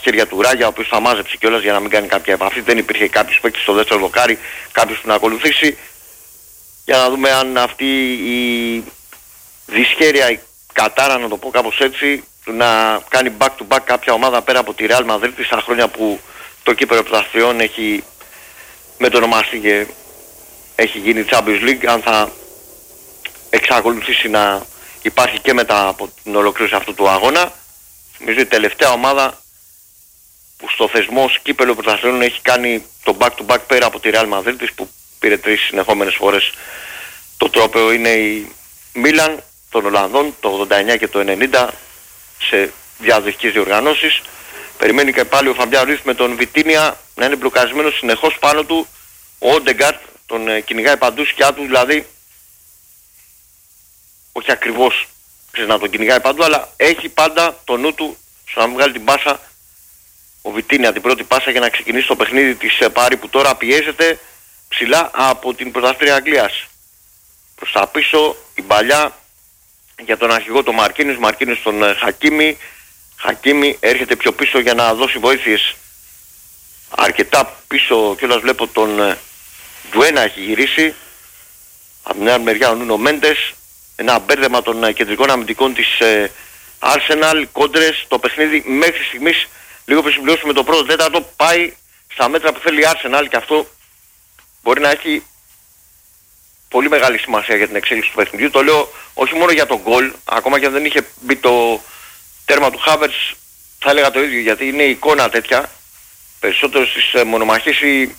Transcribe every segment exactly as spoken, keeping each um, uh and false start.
χέρια του Ράγια, ο οποίος θα μάζεψε κιόλας για να μην κάνει κάποια επαφή. Δεν υπήρχε κάποιος παίκτης στο δεύτερο δοκάρι, κάποιος που να ακολουθήσει. Για να δούμε αν αυτή η δυσχέρεια, η κατάρα, να το πω κάπως έτσι, να κάνει back to back κάποια ομάδα πέρα από τη Real Madrid στα χρόνια που το κύπελλο πρωταθλητριών έχει μετονομαστεί και έχει γίνει Champions League, αν θα εξακολουθήσει να υπάρχει και μετά από την ολοκλήρωση αυτού του αγώνα. Νομίζω η τελευταία ομάδα που στο θεσμό κύπελλο πρωταθλητριών έχει κάνει το back to back πέρα από τη Real Madrid, που πήρε τρεις συνεχόμενες φορές το τρόπαιο, είναι η Μίλαν των Ολλανδών το ογδόντα εννιά και το ενενήντα σε διαδοχικές διοργανώσεις. Περιμένει και πάλι ο Φαμπιάν Ρουίθ με τον Βιτίνια να είναι μπλοκαρισμένος συνεχώς πάνω του. Ο Όντεγκαρτ τον ε, κυνηγάει παντού σκιά του, δηλαδή όχι ακριβώς ξέρεις, να τον κυνηγάει παντού, αλλά έχει πάντα το νου του στο να μην βγάλει την πάσα ο Βιτίνια, την πρώτη πάσα, για να ξεκινήσει το παιχνίδι της ε, Πάρη, που τώρα πιέζεται ψηλά από την πρωταθλήτρια Αγγλίας. Προς τα πίσω η παλιά για τον αρχηγό τον Μαρκίνης, Μαρκίνης τον ε, Χακίμι. Χακίμι έρχεται πιο πίσω για να δώσει βοήθειες. Αρκετά πίσω κιόλας βλέπω τον ε, Ντουένα έχει γυρίσει. Από την άλλη μεριά ο Νούνο Μέντες. Ένα μπέρδεμα των ε, κεντρικών αμυντικών της ε, Arsenal. Κόντρες, το παιχνίδι μέχρι στιγμής, λίγο πριν συμπληρώσουμε το πρώτο τέταρτο, πάει στα μέτρα που θέλει η Arsenal, και αυτό μπορεί να έχει πολύ μεγάλη σημασία για την εξέλιξη του παιχνιδιού. Το λέω όχι μόνο για τον γκολ, ακόμα και αν δεν είχε μπει το τέρμα του Havertz, θα έλεγα το ίδιο, γιατί είναι εικόνα τέτοια. Περισσότερο στις ε, μονομαχίες η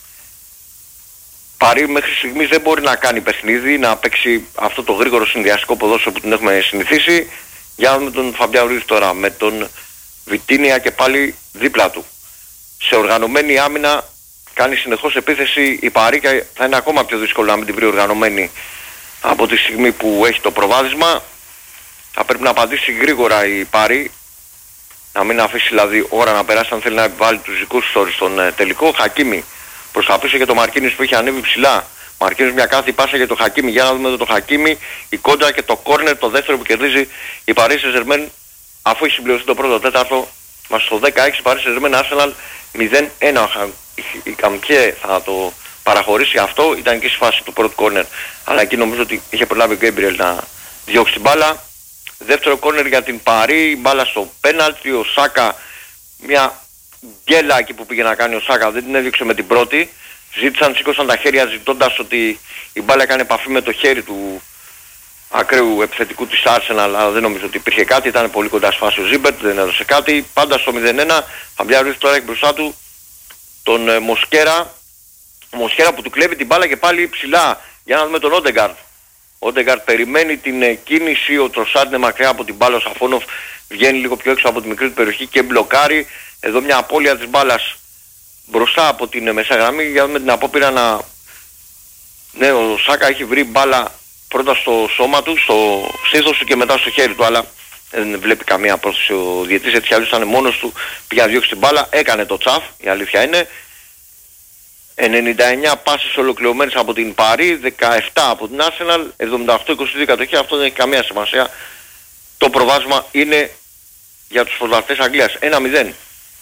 Παρί μέχρι στιγμής δεν μπορεί να κάνει παιχνίδι, να παίξει αυτό το γρήγορο συνδυαστικό ποδόσφαιρο που την έχουμε συνηθίσει. Για να δούμε τον Φαμπιάν Ρουίθ τώρα με τον Βιτίνια και πάλι δίπλα του. Σε οργανωμένη άμυνα κάνει συνεχώς επίθεση η Παρί, και θα είναι ακόμα πιο δύσκολο να μην την βρει οργανωμένη από τη στιγμή που έχει το προβάδισμα. Θα πρέπει να απαντήσει γρήγορα η Παρί, να μην αφήσει δηλαδή ώρα να περάσει αν θέλει να επιβάλλει τους δικούς τους όρους στον ε, τελικό. Χακίμι προς τα πίσω για το Μαρκίνης που έχει ανέβει ψηλά. Μαρκίνης μια κάθε πάσα για το Χακίμι. Για να δούμε εδώ το Χακίμι, η κόντρα και το κόρνερ, το δεύτερο που κερδίζει η Paris Saint-Germain, αφού έχει συμπληρωθεί το πρώτο τέταρτο. Μας στο δεκαέξι Paris Saint-Germain Arsenal μηδέν ένα. Η Καμπιέ θα το παραχωρήσει αυτό, ήταν και στη φάση του πρώτου κόρνερ, αλλά εκεί νομίζω ότι είχε προλάβει ο Γκέμπριελ να διώξει την μπάλα. Δεύτερο κόρνερ για την Παρί, μπάλα στο πέναλτι, ο Σάκα, μια γκέλα εκεί που πήγε να κάνει ο Σάκα, δεν την έδιωξε με την πρώτη. Ζήτησαν, σήκωσαν τα χέρια ζητώντας ότι η μπάλα έκανε επαφή με το χέρι του ακραίου επιθετικού της Arsenal, αλλά δεν νομίζω ότι υπήρχε κάτι, ήταν πολύ κοντά στη φάση ο Ζίμπερτ, δεν έδωσε κάτι. Πάντα στο μηδέν ένα, Φαμπιάν Ρουίθ τώρα έχει μπροστά του τον ε, Μοσκέρα, Μοσκέρα που του κλέβει την μπάλα και πάλι ψηλά. Για να δούμε τον Όντεγκαρτ. Ο Όντεγκαρτ περιμένει την ε, κίνηση, ο Τροσάρ είναι μακριά από την μπάλα, ο Σαφόνοφ βγαίνει λίγο πιο έξω από τη μικρή του περιοχή και μπλοκάρει. Εδώ μια απώλεια της μπάλας μπροστά από την ε, μεσαία γραμμή. Για να δούμε την απόπειρα να... Ναι, ο Σάκα έχει βρει μπάλα πρώτα στο σώμα του, στο στήθος του και μετά στο χέρι του, αλλά δεν βλέπει καμία πρόθεση ο διαιτής, έτσι αλλιώς ήταν μόνος του, πήγε να διώξει την μπάλα, έκανε το τσαφ, η αλήθεια είναι. ενενήντα εννιά πάσες ολοκληρωμένες από την Παρί, δεκαεπτά από την Arsenal, εβδομήντα οκτώ είκοσι δύο κατοχή, αυτό δεν έχει καμία σημασία. Το προβάσμα είναι για τους πρωταθλητές Αγγλίας, ένα μηδέν.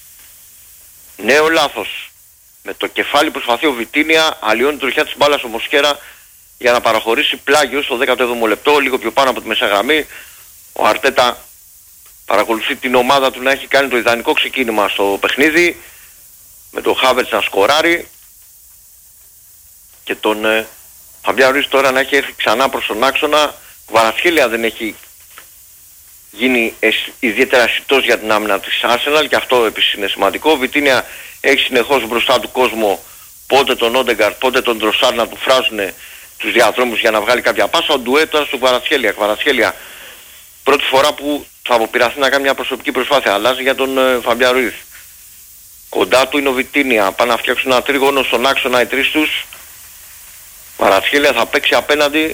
Νέο λάθος. Με το κεφάλι προσπαθεί ο Βιτίνια, αλλοιώνει την τροχιά της μπάλας ο Μοσκέρα για να παραχωρήσει πλάγιο στο δέκατο έβδομο λεπτό, λίγο πιο πάνω από τη μεσαία γραμμή. Ο Αρτέτα παρακολουθεί την ομάδα του να έχει κάνει το ιδανικό ξεκίνημα στο παιχνίδι, με τον Havertz να σκοράρει και τον ε, Φαμπιάν Ρουίθ τώρα να έχει έρθει ξανά προς τον άξονα. Κβαρατσχέλια δεν έχει γίνει ιδιαίτερα αισθητός για την άμυνα της Arsenal, και αυτό επίσης είναι σημαντικό. Ο Βιτίνια έχει συνεχώς μπροστά του κόσμο, πότε τον Όντεγκαρτ, πότε τον Τροσάρ να του φράζουν τους διαδρόμους για να βγάλει κάποια πάσα. Ο Ντουέ τώρα στον Κβαρατσχέλια. Κβαρατσχέλια πρώτη φορά που θα αποπειραθεί να κάνει μια προσωπική προσπάθεια, αλλάζει για τον ε, Φαμπιάν Ρουίθ. Κοντά του είναι ο Βιτίνια, πάνε να φτιάξουν ένα τρίγωνο στον άξονα οι τρεις τους. Κβαρατσχέλια θα παίξει απέναντι.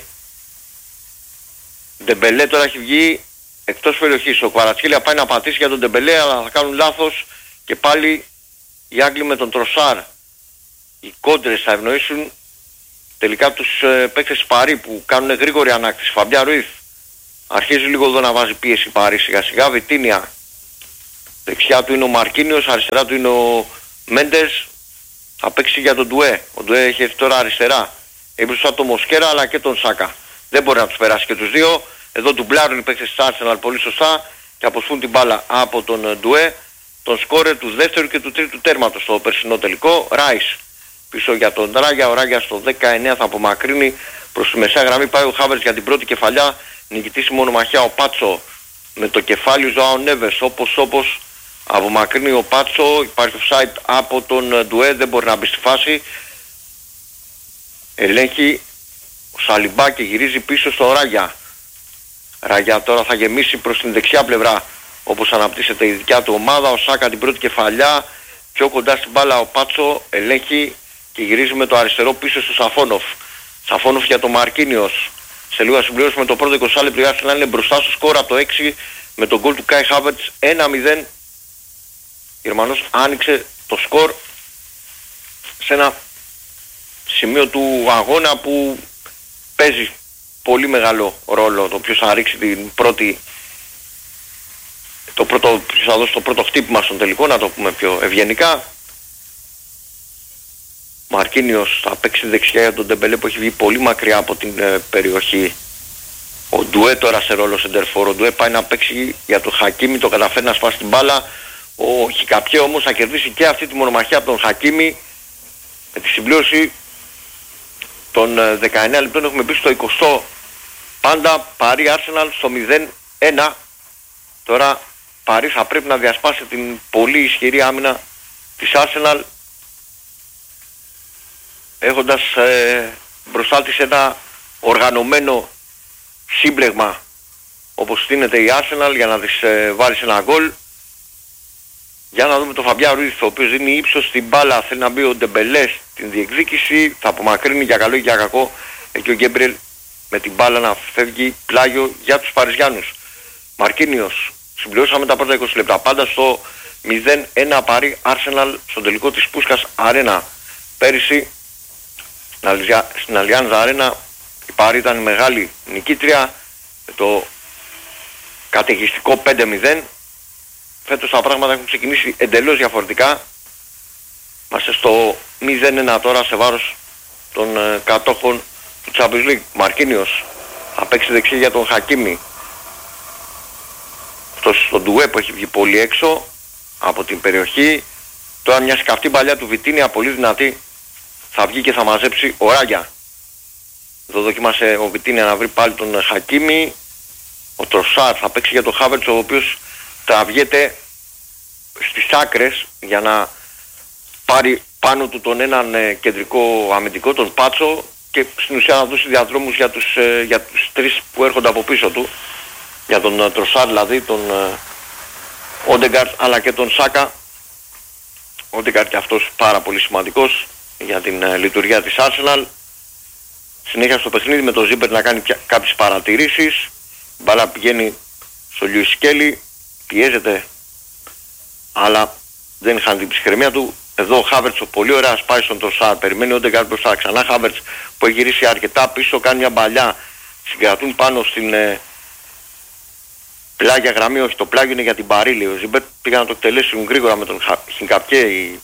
Ντεμπελέ τώρα έχει βγει εκτός περιοχής. Ο Κβαρατσχέλια πάει να πατήσει για τον Ντεμπελέ, αλλά θα κάνουν λάθος και πάλι οι Άγγλοι με τον Τροσάρ. Οι κόντρες θα ευνοήσουν τελικά τους ε, παίκτες Παρί που κάνουν γρήγορη ανάκτηση. Φαμπιάν Ρουίθ αρχίζει λίγο εδώ να βάζει πίεση Παρί σιγά σιγά. Βιτίνια Δεξιά του είναι ο Μαρκίνιος, αριστερά του είναι ο Μέντες. Θα παίξει για τον Ντουέ. Ο Ντουέ έχει έρθει τώρα αριστερά. Έχει μπροστά τον Μοσκέρα αλλά και τον Σάκα. Δεν μπορεί να τους περάσει και τους δύο. Εδώ ντουμπλάρουν οι παίκτες της Arsenal πολύ σωστά και αποσφούν την μπάλα από τον Ντουέ, τον σκόρερ του δεύτερου και του τρίτου τέρματος στο περσινό τελικό. Ράις πίσω για τον Ράγια. Ο Ράγια στο δεκαεννέα θα απομακρύνει προς τη μεσαία γραμμή. Πάει ο Χάβερτς για την πρώτη κεφαλιά. Νικητής η μονομαχία ο Πάτσο με το κεφάλι Ζωάο Νέβες. Όπως όπως απομακρύνει ο Πάτσο. Υπάρχει offside από τον Ντουέ. Δεν μπορεί να μπει στη φάση. Ελέγχει ο Σαλιμπά και γυρίζει πίσω στο Ράγια. Ράγια τώρα θα γεμίσει προς την δεξιά πλευρά όπως αναπτύσσεται η δικιά του ομάδα. Ο Σάκα την πρώτη κεφαλιά. Πιο κοντά στην μπάλα ο Πάτσο. Ελέγχει και γυρίζει με το αριστερό πίσω στο Σαφόνοφ. Σαφόνοφ για το Μαρκίνιος. Σε λίγο θα συμπληρώσουμε το πρώτο είκοσι λεπτό. Η Arsenal είναι μπροστά στο σκορ από το έξι με τον γκολ του Κάι Χάβερτς ένα μηδέν. Ο Γερμανός άνοιξε το σκορ σε ένα σημείο του αγώνα που παίζει πολύ μεγάλο ρόλο το ποιος θα ρίξει την πρώτη, το πρώτο, ποιος θα δώσει το πρώτο χτύπημα στον τελικό, να το πούμε πιο ευγενικά. Μαρκίνιος θα παίξει δεξιά για τον Ντεμπελέ που έχει βγει πολύ μακριά από την ε, περιοχή. Ο Ντουέ τώρα σε ρόλο σεντερφόρ. Ο Ντουέ πάει να παίξει για τον Χακίμι, το καταφέρει να σπάσει την μπάλα. Ο Χικαπιέ όμως θα κερδίσει και αυτή τη μονομαχία από τον Χακίμι. Με τη συμπλήρωση των ε, δεκαεννέα λεπτών έχουμε μπει στο είκοσι. Πάντα Παρί Arsenal στο μηδέν ένα. Τώρα Παρί θα πρέπει να διασπάσει την πολύ ισχυρή άμυνα της Arsenal, έχοντας ε, μπροστά της ένα οργανωμένο σύμπλεγμα όπως στείνεται η Arsenal για να της ε, βάλει σε ένα γκολ. Για να δούμε τον Φαμπιάν Ρουίθ, ο οποίος δίνει ύψος στην μπάλα, θέλει να μπει ο Ντεμπελέ στην διεκδίκηση, θα απομακρύνει για καλό ή για κακό εκεί ο Γκέμπριελ με την μπάλα να φεύγει πλάγιο για τους Παριζιάνους. Μαρκίνιος, συμπληρώσαμε τα πρώτα είκοσι λεπτά, πάντα στο μηδέν ένα Παρί Arsenal στον τελικό της Πούσκας Αρένα. Πέρυσι στην Αλιάνζα Αρένα η Παρί ήταν μεγάλη νικήτρια με το καταιγιστικό πέντε μηδέν. Φέτος τα πράγματα έχουν ξεκινήσει εντελώς διαφορετικά. Είμαστε στο μηδέν ένα τώρα σε βάρος των ε, κατόχων του Champions League. Μαρκίνιος θα παίξει δεξί για τον Χακίμι. Αυτός στον Ντουέ που έχει βγει πολύ έξω από την περιοχή. Τώρα μια σκαφτή παλιά του Βιτίνια, πολύ δυνατή, θα βγει και θα μαζέψει ο Ράγια. Εδώ δοκίμασε ο Βιτίνια να βρει πάλι τον Χακίμι. Ο Τροσάρ θα παίξει για τον Χάβερτς, ο οποίος τραβιέται στις άκρες για να πάρει πάνω του τον έναν ε, κεντρικό αμυντικό, τον Πάτσο, και στην ουσία να δώσει διαδρόμους για τους, ε, για τους τρεις που έρχονται από πίσω του, για τον ε, Τροσάρ δηλαδή, τον ε, Όντεγκαρτ αλλά και τον Σάκα. Ο Όντεγκαρτ και αυτός πάρα πολύ σημαντικός για την ε, λειτουργία της Arsenal. Συνέχεια στο παιχνίδι με τον Ζίμπερ να κάνει πια, κάποιες παρατηρήσεις. Η μπάλα πηγαίνει στο Λιούις Σκέλι, πιέζεται αλλά δεν χάνει την ψυχραιμία του. Εδώ ο Χάβερτς πολύ ωραία σπάει στον Τροσάρ, περιμένει ο Όντεγκαρτ μπροστά, ξανά Χάβερτς που έχει γυρίσει αρκετά πίσω, κάνει μια μπαλιά, συγκρατούν πάνω στην ε, πλάγια γραμμή, όχι το πλάγιο είναι για την Παρί. Ο Ζιμπέρ πήγαν να το εκτελέσουν γρήγορα με τον Χινκαπιέ οι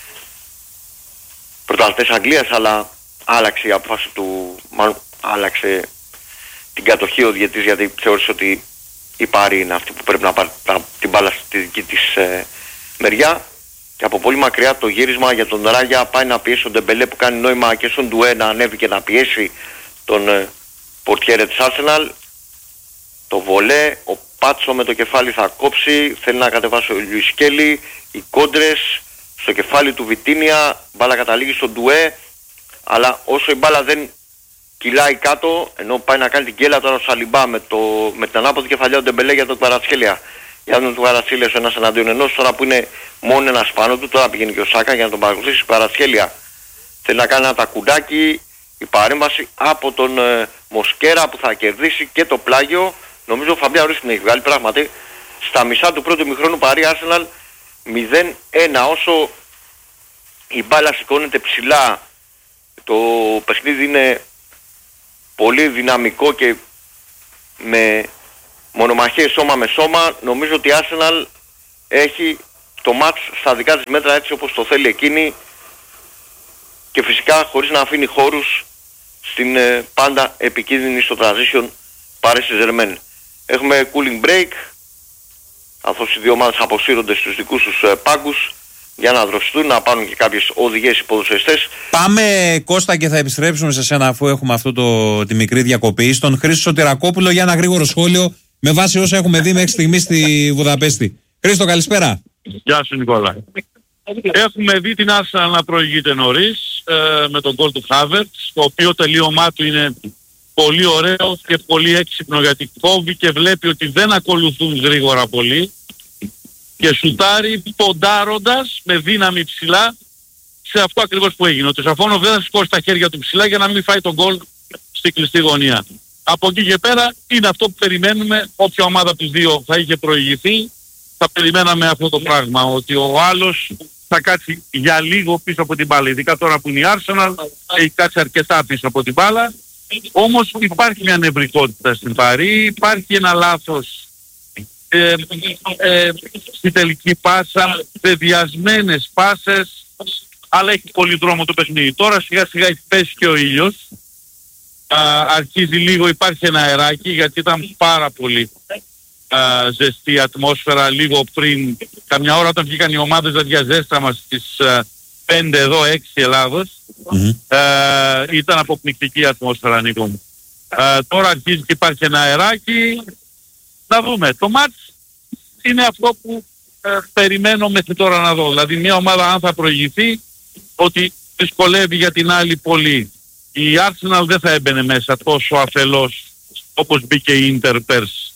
πρωταθλητές Αγγλίας, αλλά άλλαξε η απόφαση του, μάλλον άλλαξε την κατοχή ο διαιτητής, γιατί θεώρησε ότι η Παρί είναι αυτή που πρέπει να πάρει την μπάλα στη δική της ε, μεριά. Και από πολύ μακριά το γύρισμα για τον Ράγια, πάει να πιέσει τον Ντεμπελέ που κάνει νόημα και στον Ντουέ να ανέβει και να πιέσει τον ε, πορτιέρε της Arsenal. Το βολέ, ο Πάτσο με το κεφάλι θα κόψει, θέλει να κατεβάσει ο Λιούις Σκέλι, οι κόντρες στο κεφάλι του Βιτίνια, μπάλα καταλήγει στον Ντουέ, αλλά όσο η μπάλα δεν κυλάει κάτω, ενώ πάει να κάνει την κέλα τώρα ο Σαλιμπά με, το, με την ανάποδη κεφαλιά του Ντεμπελέ για τον Κβαρατσχέλια. Για τον Κβαρατσχέλια ο ένας εναντίον ενός, τώρα που είναι μόνο ένας πάνω του, τώρα πηγαίνει και ο Σάκα για να τον παρακολουθήσει. Κβαρατσχέλια θέλει να κάνει ένα τακουντάκι, η παρέμβαση από τον ε, Μοσκέρα που θα κερδίσει και το πλάγιο. Νομίζω ο Φαμπιάν Ρουίθ την έχει βγάλει πράγματι. Στα μισά του πρώτου ημιχρόνου Παρί Arsenal μηδέν ένα. Όσο η μπάλα σηκώνεται ψηλά, το παιχνίδι είναι πολύ δυναμικό και με μονομαχίες σώμα με σώμα, νομίζω ότι η Arsenal έχει το μάτς στα δικά της μέτρα έτσι όπως το θέλει εκείνη και φυσικά χωρίς να αφήνει χώρους στην ε, πάντα επικίνδυνη στο transition Paris Saint-Germain. Έχουμε cooling break, καθώς οι δύο ομάδες αποσύρονται στους δικούς τους ε, πάγκους για να δροσιστούν, να πάρουν και κάποιες οδηγίες οι ποδοσφαιριστές. Πάμε Κώστα και θα επιστρέψουμε σε σένα αφού έχουμε αυτό το, τη μικρή διακοπή. Στον Χρήστο Σωτηρακόπουλο για ένα γρήγορο σχόλιο με βάση όσα έχουμε δει μέχρι στιγμή στη Βουδαπέστη. Χρήστο, καλησπέρα. Γεια σου Νικόλα. Έχουμε δει την Arsenal να προηγείται νωρίς ε, με τον γκολ του Havertz, το οποίο τελείωμά του είναι πολύ ωραίο και πολύ έξυπνο γιατί κόβει και βλέπει ότι δεν ακολουθούν γρήγορα πολύ και σουτάρει ποντάροντας με δύναμη ψηλά σε αυτό ακριβώς που έγινε. Ο Σαφόνοφ δεν θα σηκώσει τα χέρια του ψηλά για να μην φάει τον γκολ στη κλειστή γωνία. Από εκεί και πέρα είναι αυτό που περιμένουμε. Όποια ομάδα από τις δύο θα είχε προηγηθεί, θα περιμέναμε αυτό το πράγμα, ότι ο άλλος θα κάτσει για λίγο πίσω από την μπάλα. Ειδικά τώρα που είναι η Arsenal, έχει κάτσει αρκετά πίσω από την μπάλα. Όμως υπάρχει μια νευρικότητα στην Παρί, υπάρχει ένα λάθος ε, ε, στη τελική πάσα, δεδιασμένες πάσες, αλλά έχει πολύ δρόμο το παιχνίδι. Τώρα σιγά σιγά έχει πέσει και ο ήλιος, α, αρχίζει λίγο, υπάρχει ένα αεράκι γιατί ήταν πάρα πολύ α, ζεστή ατμόσφαιρα λίγο πριν, καμιά ώρα όταν βγήκαν οι ομάδες τα διαζέσταμα στις α, πέντε εδώ, έξι Ελλάδος, mm-hmm. ε, ήταν αποπνικτική ατμόσφαιρα, Νίκο μου. Ε, τώρα αρχίζει και υπάρχει ένα αεράκι. Να δούμε. Το μάτς είναι αυτό που ε, περιμένω μέχρι τώρα να δω. Δηλαδή μια ομάδα αν θα προηγηθεί, ότι δυσκολεύει για την άλλη πολύ. Η Arsenal δεν θα έμπαινε μέσα τόσο αφελώς όπως μπήκε η Inter πέρσι.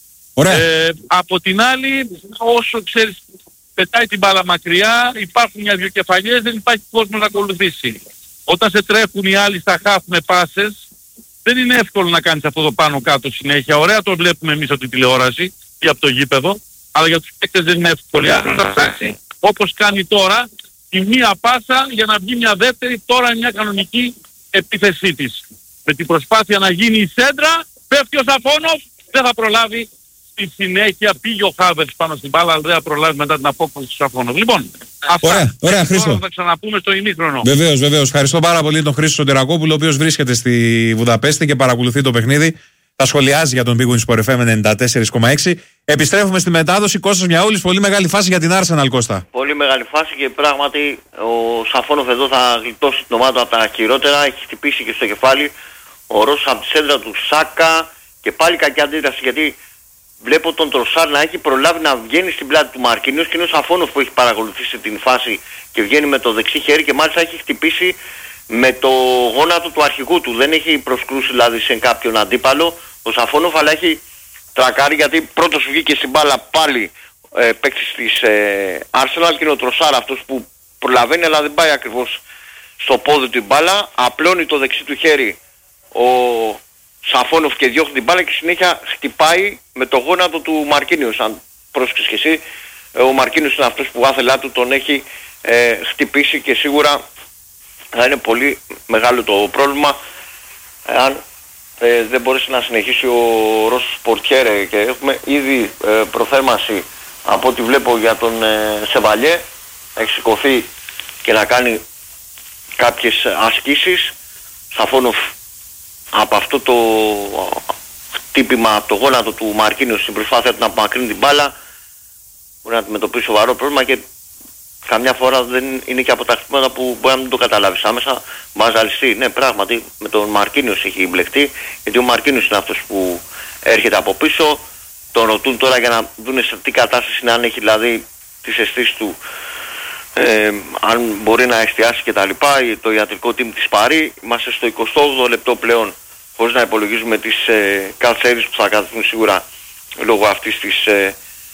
Ε, από την άλλη, όσο ξέρεις, πετάει την μπάλα μακριά, υπάρχουν μια-δυο κεφαλιές, δεν υπάρχει κόσμο να ακολουθήσει. Όταν σε τρέχουν οι άλλοι στα χαφ με πάσες, δεν είναι εύκολο να κάνεις αυτό το πάνω κάτω συνέχεια. Ωραία το βλέπουμε εμείς από την τηλεόραση ή από το γήπεδο, αλλά για τους παίκτες δεν είναι εύκολο. Θα φτάσει όπως κάνει τώρα, η μία πάσα για να βγει μια δεύτερη, τώρα είναι μια κανονική επίθεσή της. Με την προσπάθεια να γίνει η σέντρα, πέφτει ο Σαφόνοφ, δεν θα προλάβει. Στη συνέχεια πήγε ο Havertz πάνω στην μπάλα, αλλά δεν θα προλάβει μετά την απόκριση του Σαφόνοφ. Λοιπόν, αυτά. Ωραία, ωραία, Χρήστο. Θα ξαναπούμε στο ημίχρονο. Βεβαίως, βεβαίως. Ευχαριστώ πάρα πολύ τον Χρήστο Σωτηρακόπουλο, ο οποίος βρίσκεται στη Βουδαπέστη και παρακολουθεί το παιχνίδι. Τα σχολιάζει για τον Big Win Sport εφ εμ ενενήντα τέσσερα κόμμα έξι. Επιστρέφουμε στη μετάδοση. Κώστας Μιαούλης, πολύ μεγάλη φάση για την Arsenal, Κώστα. Πολύ μεγάλη φάση και πράγματι ο Σαφόνοφ εδώ θα γλιτώσει την ομάδα από τα χειρότερα. Έχει χτυπήσει και στο κεφάλι ο Ρος από τη σέντρα του Σάκα και πάλι κακή αντίδραση γιατί βλέπω τον Τροσάρ να έχει προλάβει να βγαίνει στην πλάτη του Μαρκίνιος και είναι ο Σαφόνοφ που έχει παρακολουθήσει την φάση και βγαίνει με το δεξί χέρι και μάλιστα έχει χτυπήσει με το γόνατο του αρχηγού του. Δεν έχει προσκρούσει δηλαδή σε κάποιον αντίπαλο ο Σαφόνοφ, αλλά έχει τρακάρει γιατί πρώτος βγήκε στην μπάλα πάλι ε, παίκτης της ε, Arsenal και είναι ο Τροσάρ αυτός που προλαβαίνει αλλά δεν πάει ακριβώς στο πόδι του μπάλα, απλώνει το δεξί του χέρι ο Σαφόνοφ και διώχνει την μπάλα και συνέχεια χτυπάει με το γόνατο του Μαρκίνιος. Αν πρόσεξες και εσύ, ο Μαρκίνιος είναι αυτός που άθελά του τον έχει ε, χτυπήσει και σίγουρα θα είναι πολύ μεγάλο το πρόβλημα αν ε, δεν μπορέσει να συνεχίσει ο Ρος Πορτιέρε και έχουμε ήδη ε, προθέρμανση από ό,τι βλέπω για τον ε, Σεβαλιέ, έχει σηκωθεί και να κάνει κάποιες ασκήσεις. Σαφόνοφ από αυτό το χτύπημα από το γόνατο του Μαρκίνιου στην προσπάθεια του να απομακρύνει την μπάλα μπορεί να αντιμετωπίσει σοβαρό πρόβλημα και καμιά φορά δεν είναι και από τα χτυπήματα που μπορεί να μην το καταλάβεις άμεσα. Μπαζαλιστή, ναι πράγματι με τον Μαρκίνιος έχει μπλεχτεί γιατί ο Μαρκίνιος είναι αυτός που έρχεται από πίσω. Τον ρωτούν τώρα για να δουν σε τι κατάσταση είναι, αν έχει δηλαδή τις αισθήσεις του, ε, αν μπορεί να εστιάσει και τα λοιπά. Το ιατρικό team της Παρί, είμαστε στο εικοστό όγδοο λεπτό πλέον χωρίς να υπολογίζουμε τις ε, καλτσέρες που θα καθίσουν σίγουρα λόγω αυτής της ε,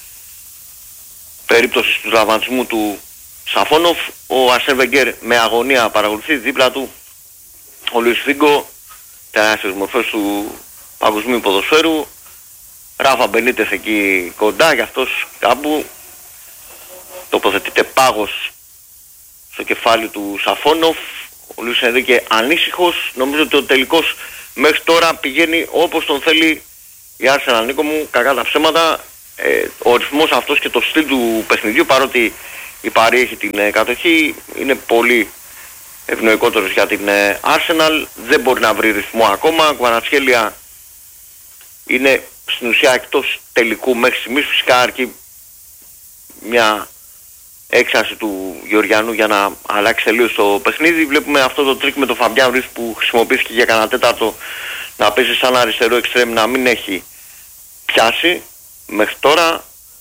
περίπτωσης του τραυματισμού του Σαφόνοφ. Ο Αρσέν Βενγκέρ με αγωνία παρακολουθεί, δίπλα του ο Λουίς Φίγκο, τεράστιες μορφές του παγκοσμίου ποδοσφαίρου. Ράφα Μπενίτεθ εκεί κοντά, για αυτός κάπου τοποθετείται πάγος στο κεφάλι του Σαφόνοφ. Ο Λουίς Ενρίκε ανήσυχος. Νομίζω ότι ο τελικός μέχρι τώρα πηγαίνει όπως τον θέλει η Arsenal, Νίκο μου, κακά τα ψέματα. ε, ο ρυθμός αυτός και το στυλ του παιχνιδιού, παρότι η Παρί έχει την ε, κατοχή, είναι πολύ ευνοϊκότερος για την ε, Arsenal. Δεν μπορεί να βρει ρυθμό ακόμα. Κβαρατσχέλια είναι στην ουσία εκτός τελικού μέχρι στιγμής. Φυσικά αρκεί μια έξαρση του Γεωργιανού για να αλλάξει τελείως το παιχνίδι. Βλέπουμε αυτό το τρίκ με τον Φαμπιάν Ρουίθ που χρησιμοποιήθηκε για κανένα τέταρτο να παίζει σαν αριστερό εξτρέμ, να μην έχει πιάσει μέχρι τώρα,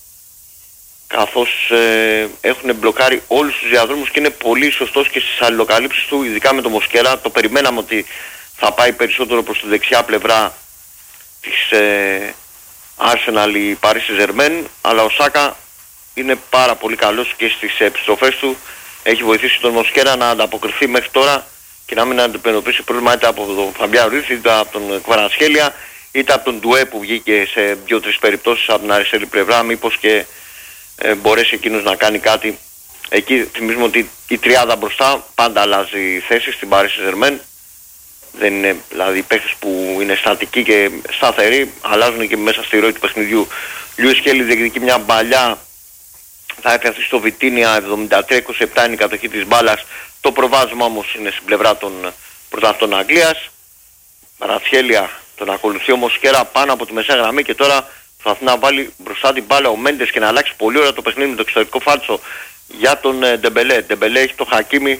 καθώς ε, έχουν μπλοκάρει όλους τους διαδρόμους και είναι πολύ σωστός και στις αλληλοκαλύψεις του, ειδικά με τον Μοσκέρα. Το περιμέναμε ότι θα πάει περισσότερο προς τη δεξιά πλευρά της ε, Arsenal η Paris Saint-Germain, αλλά ο Σάκα είναι πάρα πολύ καλός και στις επιστροφές του. Έχει βοηθήσει τον Μοσκέρα να ανταποκριθεί μέχρι τώρα και να μην αντιμετωπίσει πρόβλημα είτε από τον Φαμπιάν Ρουίθ, είτε από τον Κβαρατσχέλια, είτε από τον Ντουέ που βγήκε σε δύο-τρεις περιπτώσεις από την αριστερή πλευρά, μήπως και ε, μπορέσει εκείνος να κάνει κάτι. Εκεί θυμίζουμε ότι η τριάδα μπροστά πάντα αλλάζει θέση στην Paris Saint-Germain. Δεν είναι δηλαδή παίκτες που είναι στατικοί και σταθεροί, αλλάζουν και μέσα στη ροή του παιχνιδιού. Λιούις Σκέλι διεκδικεί μια μπαλιά, θα έρθει αυτή στο Βιτίνια, εβδομήντα τρία είκοσι επτά είναι η κατοχή της μπάλας. Το προβάδισμα όμως είναι στην πλευρά των πρωταθλητών Αγγλίας. Ρατσχέλια τον ακολουθεί ο Μοσκέρα πάνω από τη μεσαία γραμμή και τώρα προσπαθεί να βάλει μπροστά την μπάλα ο Μέντες και να αλλάξει πολύ ωραία το παιχνίδι με το εξωτερικό φάλτσο για τον Ντεμπελέ. Ντεμπελέ έχει το Χακίμι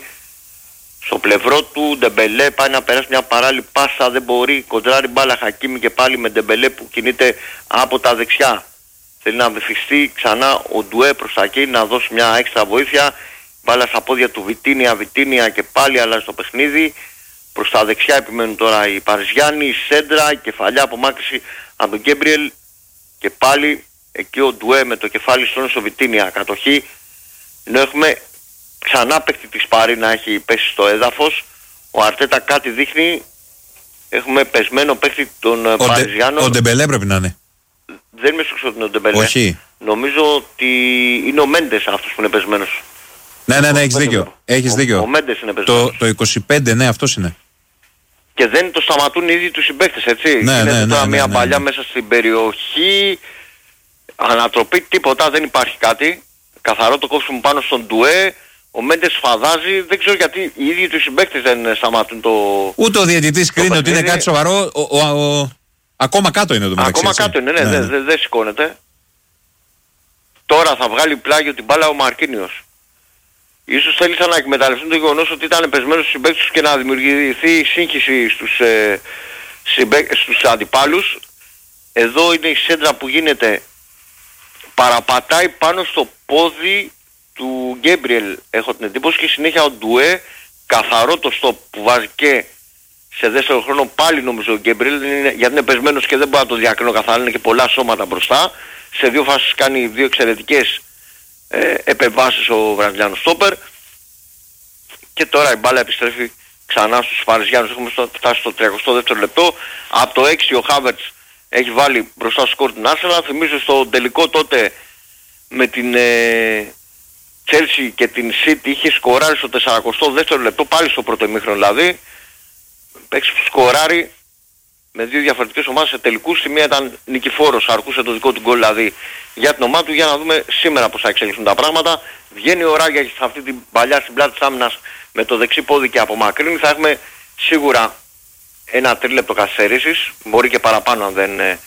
στο πλευρό του. Ντεμπελέ πάει να περάσει μια παράλληλη πάσα, δεν μπορεί, κοντράρει μπάλα Χακίμι και πάλι με Ντεμπελέ που κινείται από τα δεξιά. Θέλει να βυθιστεί ξανά ο Ντουέ προς τα εκεί, να δώσει μια έξτρα βοήθεια. Μπάλα στα πόδια του Βιτίνια, Βιτίνια και πάλι αλλάζει το παιχνίδι. Προς τα δεξιά επιμένουν τώρα οι Παριζιάνοι, σέντρα, κεφαλιά απομάκρυση από τον Γκέμπριελ και πάλι εκεί ο Ντουέ με το κεφάλι στον στο Βιτίνια κατοχή. Ενώ έχουμε ξανά παίκτη της Παρί να έχει πέσει στο έδαφος. Ο Αρτέτα κάτι δείχνει. Έχουμε πεσμένο παίκτη των ο Παριζιάνων. Ο Ντεμπελέ πρέπει να είναι. Δεν είμαι σίγουρος ότι είναι ο Ντεμπελέ. Όχι. Νομίζω ότι είναι ο Μέντες αυτός που είναι πεσμένος. Ναι, ναι, ναι, έχεις δίκιο. Έχεις ο, δίκιο. Ο Μέντες είναι πεσμένος. Το, το είκοσι πέντε, ναι, αυτός είναι. Και δεν το σταματούν οι ίδιοι τους συμπαίκτες, έτσι. Ναι, είναι ναι, τώρα ναι, μια ναι, παλιά ναι. μέσα στην περιοχή. Ανατροπή, τίποτα, δεν υπάρχει κάτι. Καθαρό το κόψιμο πάνω στον Ντουέ. Ο Μέντες φαδάζει. Δεν ξέρω γιατί οι ίδιοι τους συμπαίκτες δεν σταματούν το... Ούτε ο διαιτητής κρίνει ότι είναι κάτι σοβαρό. Ο, ο, ο, ο, ακόμα κάτω είναι το μεταξύ. Ακόμα έτσι. κάτω είναι, ναι, ναι, δεν ναι. δε, δε σηκώνεται. Τώρα θα βγάλει πλάγιο την μπάλα ο Μαρκίνιος. Ίσως θέλησαν να εκμεταλλευτούν το γεγονός ότι ήταν πεσμένος στους συμπαίκτες τους και να δημιουργηθεί σύγχυση στους, ε, συμπαί, στους αντιπάλους. Εδώ είναι η σέντρα που γίνεται, παραπατάει πάνω στο πόδι του Γκέμπριελ, έχω την εντύπωση, και συνέχεια ο Ντουέ, καθαρό το στόπ που βάζει και σε δεύτερο χρόνο πάλι νομίζω ο Γκέμπριελ, γιατί είναι πεσμένος και δεν μπορεί να το διακρίνω καθαρά, είναι και πολλά σώματα μπροστά. Σε δύο φάσεις κάνει δύο εξαιρετικές ε, επεμβάσεις ο Βραζιλιάνος στόπερ. Και τώρα η μπάλα επιστρέφει ξανά στους Παριζιάνους. Έχουμε φτάσει στο τριακοστό δεύτερο λεπτό. Από το έξι ο Χάβερτς έχει βάλει μπροστά στο σκορ την Arsenal. Θυμίζω στο τελικό τότε με την ε, Chelsea και την City είχε σκοράρει στο σαρανταοστό δεύτερο λεπτό, πάλι στο πρώτο ημίχρονο δηλαδή. Παίξει που σκοράρει με δύο διαφορετικές ομάδες σε τελικούς. Στη μία ήταν νικηφόρος, αρκούσε το δικό του γκολ δηλαδή για την ομάδα του. Για να δούμε σήμερα πώς θα εξελιχθούν τα πράγματα. Βγαίνει ο Ράγια σε αυτή την παλιά στην πλάτη της άμυνας με το δεξί πόδι και απομακρύνει. Θα έχουμε σίγουρα ένα τρίλεπτο καθυστερήσεις, μπορεί και παραπάνω αν δεν... Ε...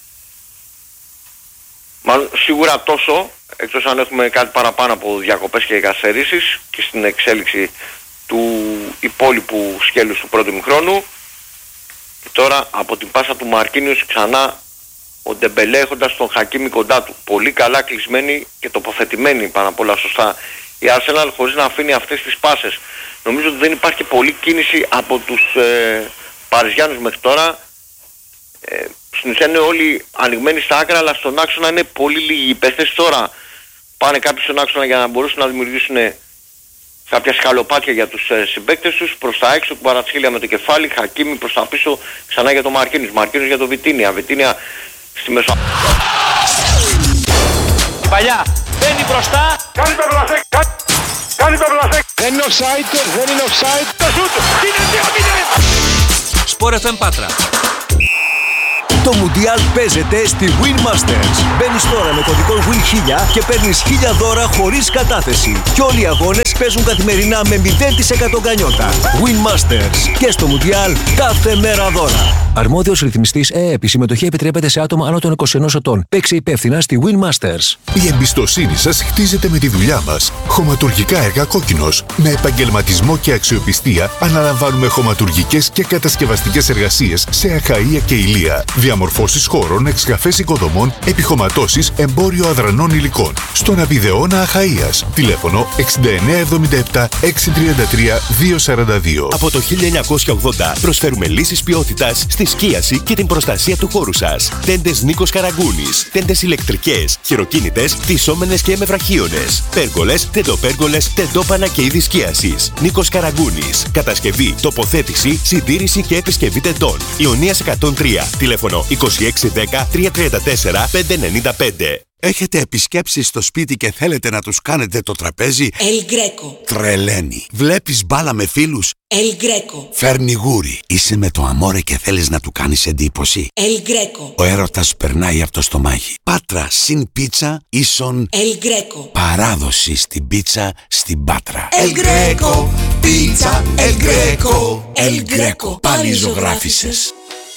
Μάλλον σίγουρα τόσο, εκτός αν έχουμε κάτι παραπάνω από διακοπές και καθυστερήσεις και στην εξέλιξη του υπόλοιπου σκέλους του πρώτου ημιχρόνου. Και τώρα από την πάσα του Μαρκίνιους ξανά ο Ντεμπελέ έχοντας τον Χακίμι κοντά του. Πολύ καλά κλεισμένη και τοποθετημένη πάνω απ' όλα σωστά η Arsenal, χωρίς να αφήνει αυτές τις πάσες. Νομίζω ότι δεν υπάρχει πολλή κίνηση από τους ε, Παριζιάνους μέχρι τώρα. Ε, στην ουσία είναι όλοι ανοιγμένοι στα άκρα, αλλά στον άξονα είναι πολύ λίγοι οι παίχτες. Τώρα πάνε κάποιοι στον άξονα για να μπορούσαν να δημιουργήσουν κάποια σκαλοπάτια για τους ε, συμπαίκτες τους. Προς τα έξω Κβαρατσχέλια με το κεφάλι, Χακίμι προς τα πίσω ξανά για τον Μαρκίνιος. Μαρκίνιος για τον Βιτίνια. Βιτίνια στη μεσο... Παλιά μπαίνει μπροστά. Κάνει το μπλασέ, κα... κάνει το μπλασέ. Δεν είναι offside, δεν είναι offside. Το σούτ, είναι δύο μηδέν. Σπορ εφ εμ Πάτρα. Το Μουντιάλ παίζεται στη Win Masters. Μπαίνεις τώρα με κωδικό Win χίλια και παίρνεις χίλια δώρα χωρίς κατάθεση. Και όλοι οι αγώνες παίζουν καθημερινά με μηδέν τοις εκατό γκανιότα. Win Masters. Και στο Μουντιάλ κάθε μέρα δώρα. Αρμόδιος ρυθμιστής ΕΕΠ. Η συμμετοχή επιτρέπεται σε άτομα άνω των είκοσι ενός ετών. Παίξε υπεύθυνα στη Win Masters. Η εμπιστοσύνη σας χτίζεται με τη δουλειά μας. Χωματουργικά έργα Κόκκινος. Με επαγγελματισμό και αξιοπιστία αναλαμβάνουμε χωματουργικές και κατασκευαστικές εργασίες σε Αχαΐα και Ηλία. Διαμορφώσεις χώρων, εξκαφές οικοδομών, επιχωματώσεις, εμπόριο αδρανών υλικών. Στον Απιδεώνα Αχαΐας. Τηλέφωνο εξήντα εννέα εβδομήντα επτά εξακόσια τριάντα τρία διακόσια σαράντα δύο. Από το χίλια εννιακόσια ογδόντα προσφέρουμε λύσεις ποιότητας στη σκίαση και την προστασία του χώρου σας. Τέντες Νίκος Καραγκούνης. Τέντες ηλεκτρικές, χειροκίνητες, φυσσόμενες και εμεφραχίονες. Πέργολες, τεντοπέργολες, τεντόπανα και είδη σκίασης. Νίκος Καραγκούνης. Κατασκευή, τοποθέτηση, συντήρηση και επισκευή τεντών. Ιωνίας εκατόν τρία. Τηλέφωνο είκοσι έξι δέκα τριακόσια τριάντα τέσσερα πεντακόσια ενενήντα πέντε. Έχετε επισκέψεις στο σπίτι και θέλετε να τους κάνετε το τραπέζι? El Greco. Τρελαίνει. Βλέπεις μπάλα με φίλους? El Greco. Φέρνει γούρι. Είσαι με το αμόρε και θέλεις να του κάνεις εντύπωση? El Greco. Ο έρωτας περνάει από το στομάχι. Πάτρα συν πίτσα ίσον El Greco. παράδοση στην πίτσα στην Πάτρα. El Greco. Πίτσα El Greco. El Greco. Πάλι ζωγράφισες.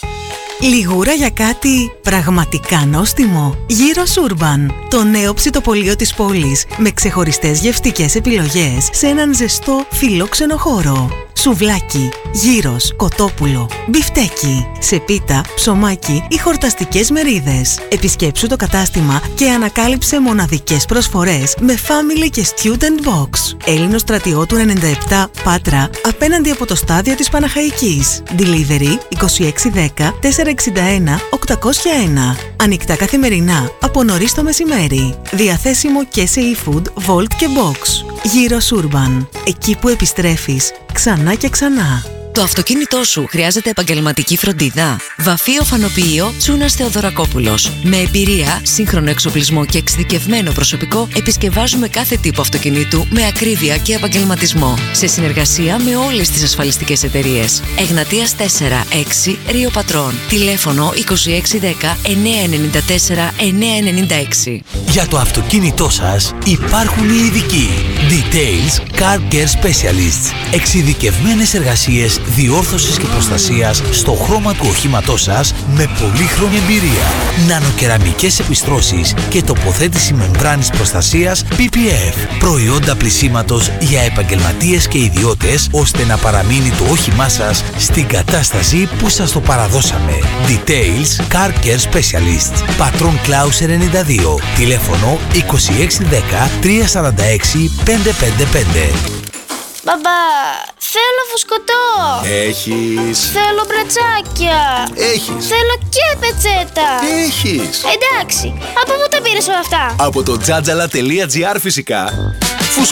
Λιγούρα για κάτι πραγματικά νόστιμο. Γύρος Urban, το νέο ψητοπωλείο της πόλης, με ξεχωριστές γευστικές επιλογές σε έναν ζεστό φιλόξενο χώρο. Σουβλάκι, γύρος, κοτόπουλο, μπιφτέκι, σε πίτα, ψωμάκι ή χορταστικές μερίδες. Επισκέψου το κατάστημα και ανακάλυψε μοναδικές προσφορές με family και student box. Έλληνος στρατιώτου ενενήντα επτά Πάτρα, απέναντι από το στάδιο της Παναχαϊκής. Delivery είκοσι έξι δέκα τετρακόσια εξήντα ένα οκτακόσια ένα. Ανοιχτά καθημερινά από νωρίς το μεσημέρι. Διαθέσιμο και σε e-food, Volt και Box. Γύρος Urban, εκεί που επιστρέφεις ξανά και ξανά. Το αυτοκίνητό σου χρειάζεται επαγγελματική φροντίδα? Βαφείο Οφανοποιείο Τσούνας Θεοδωρακόπουλος. Με εμπειρία, σύγχρονο εξοπλισμό και εξειδικευμένο προσωπικό, επισκευάζουμε κάθε τύπο αυτοκινήτου με ακρίβεια και επαγγελματισμό. Σε συνεργασία με όλες τις ασφαλιστικές εταιρείες. Εγνατίας τέσσερα έξι Ρίο Πατρών. Τηλέφωνο είκοσι έξι δέκα εννιακόσια ενενήντα τέσσερα εννιακόσια ενενήντα έξι. Για το αυτοκίνητό σας υπάρχουν οι ειδικοί. Details Car Care Specialists. Εξειδικευμένες εργασίες διόρθωσης και προστασίας στο χρώμα του οχήματός σας με πολύχρονη εμπειρία. Νανοκεραμικές επιστρώσεις και τοποθέτηση μεμβράνης προστασίας πι πι εφ. Προϊόντα πλυσίματος για επαγγελματίες και ιδιώτες, ώστε να παραμείνει το όχημά σας στην κατάσταση που σας το παραδώσαμε. Details Car Care Specialists. Πατρών Κλάους ενενήντα δύο. Τηλέφωνο είκοσι έξι δέκα τριακόσια σαράντα έξι πεντακόσια πενήντα πέντε. Μπαμπά, θέλω φουσκωτό. Έχεις. Θέλω μπρατσάκια. Έχεις. Θέλω και πετσέτα. Έχεις. Εντάξει, από πού τα πήρες όλα αυτά? Από το τζάτζαλα τελεία τζι άρ φυσικά. Φουσκωτό.